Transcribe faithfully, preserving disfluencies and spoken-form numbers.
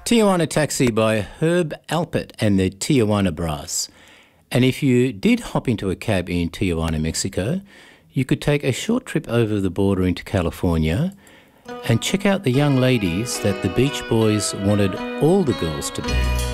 Tijuana Taxi by Herb Alpert and the Tijuana Brass. And if you did hop into a cab in Tijuana, Mexico, you could take a short trip over the border into California and check out the young ladies that the Beach Boys wanted all the girls to be.